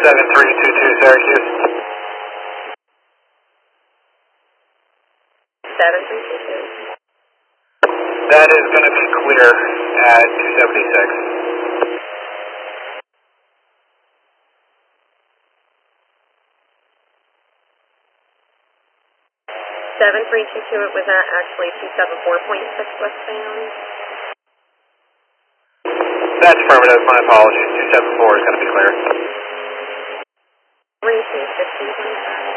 7322 Syracuse. 7322. That is going to be clear at 276. 7322, it was at actually 274.6 westbound. That's affirmative, my apologies. 274 is going to be clear. 3215.